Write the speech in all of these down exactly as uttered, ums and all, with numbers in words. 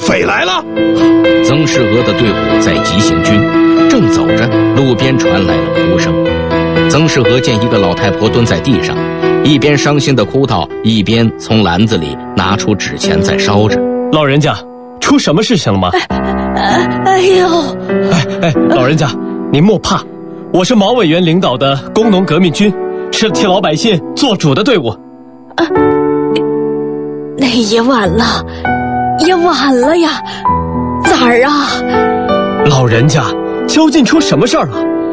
匪来了！ 曾世娥的队伍在急行军，正走着，路边传来了哭声。曾世娥见一个老太婆蹲在地上，一边伤心地哭道，一边从篮子里拿出纸钱在烧着。 老人家，出什么事情了吗？ 哎, 哎呦！ 哎哎，老人家，您莫怕，我是毛委员领导的工农革命军，是替老百姓做主的队伍。 啊，那也晚了，也晚了呀，崽儿啊！ 老人家，究竟出什么事儿了？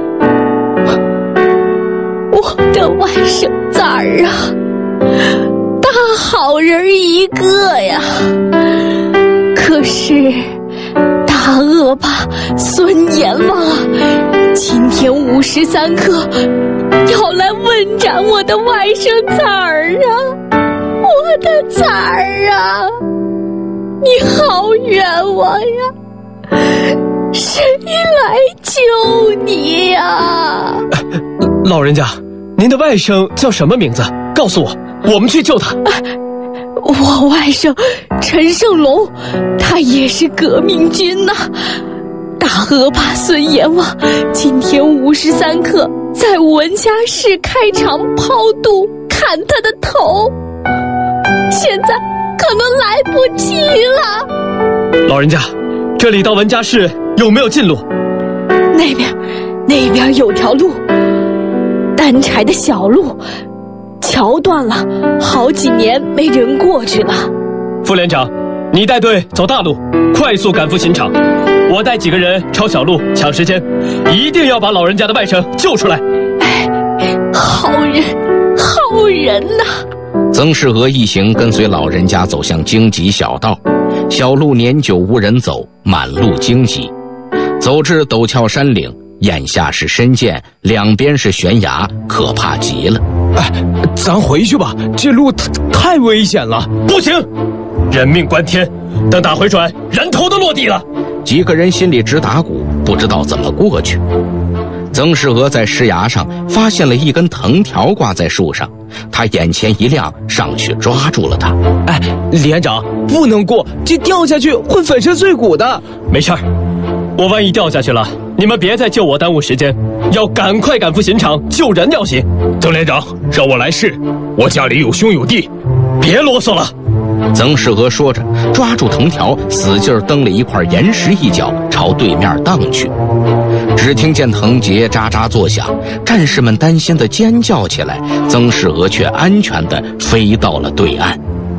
我的外甥崽儿啊，大好人一个呀，可是大恶霸孙阎王啊，今天午时三刻要来问斩我的外甥崽儿啊，我的崽儿啊，你好冤枉呀，谁来救你呀？ 老人家，您的外甥叫什么名字？告诉我，我们去救他。 啊，我外甥陈胜龙，他也是革命军呐、啊。大恶霸孙阎王今天午时三刻在文家市开场抛肚砍他的头，现在可能来不及了。 老人家，这里到文家市有没有近路？ 那边那边有条路，单柴的小路，桥断了，好几年没人过去了。 副连长，你带队走大路，快速赶赴刑场，我带几个人抄小路抢时间，一定要把老人家的外甥救出来。 哎，好人好人呐、啊！ 曾世娥一行跟随老人家走向荆棘小道，小路年久无人走，满路荆棘，走至陡峭山岭，眼下是深涧，两边是悬崖，可怕极了。 哎，咱回去吧，这路太危险了。 不行，人命关天，等打回转，人头都落地了。 几个人心里直打鼓，不知道怎么过去。曾世娥在石崖上发现了一根藤条挂在树上，他眼前一亮，上去抓住了它。 哎，连长，不能过，这掉下去会粉身碎骨的。 没事儿，我万一掉下去了，你们别再救我耽误时间，要赶快赶赴刑场救人要紧。 曾连长，让我来试，我家里有兄有弟， 别啰嗦了。 曾世娥说着，抓住藤条，使劲蹬了一块岩石一脚，朝对面荡去。只听见藤节喳喳作响，战士们担心地尖叫起来，曾世娥却安全地飞到了对岸。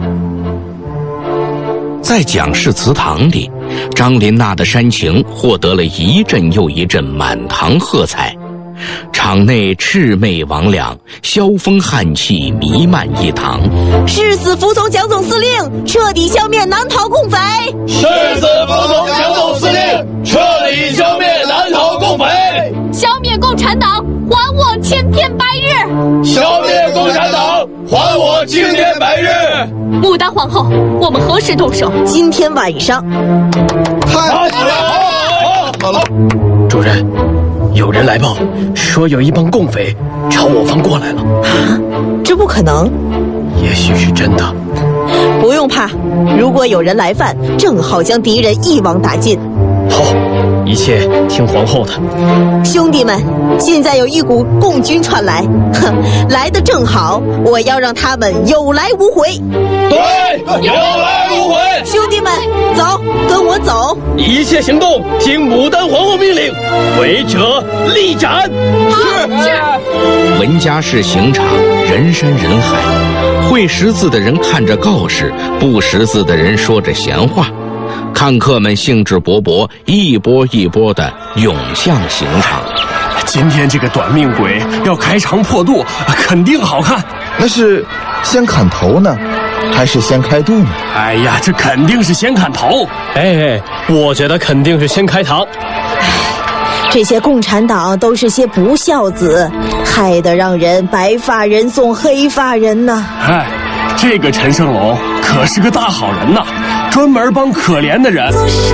在蒋氏祠堂里，张琳娜的煽情获得了一阵又一阵满堂喝彩。场内魑魅魍魉，萧风悍气弥漫一堂。 誓死服从蒋总司令，彻底消灭南逃共匪。 誓死服从蒋总司令，彻底消灭南逃共匪。 消灭共产党，还我青天白日。 消灭共产党，还我青天白日。 牡丹皇后，我们何时动手？ 今天晚上。 好，好，好，好了。 主任，有人来报，说有一帮共匪朝我方过来了。 啊，这不可能。 也许是真的。 不用怕，如果有人来犯，正好将敌人一网打尽。 好，一切听皇后的。 兄弟们，现在有一股共军传来，哼，来得正好，我要让他们有来无回。 对，有来无回。 兄弟们，走，跟我走。 一切行动听牡丹皇后命令，违者立斩。 是是。 文家市刑场人山人海，会识字的人看着告示，不识字的人说着闲话。看客们兴致勃勃，一波一波地涌向刑场。 今天这个短命鬼要开肠破肚，肯定好看。 那是先砍头呢，还是先开肚呢？ 哎呀，这肯定是先砍头。哎，我觉得肯定是先开膛。 这些共产党都是些不孝子，害得让人白发人送黑发人呐。 哎，这个陈胜龙可是个大好人呐，专门帮可怜的人。